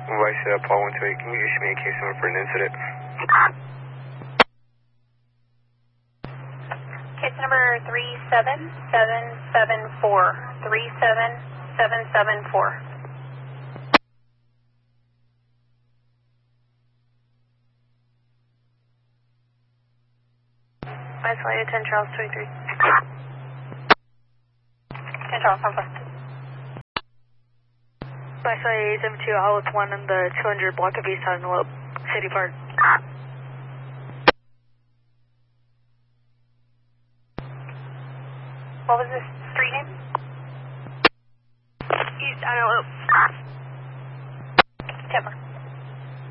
Vice Paul 128, can you issue me a case number for an incident? Case number 37774. 37774. Isolated 10 Charles 23. 10 Charles, Southwest. Isolated 72 Hollis 1 in the 200 block of East Antelope City Park. What was this?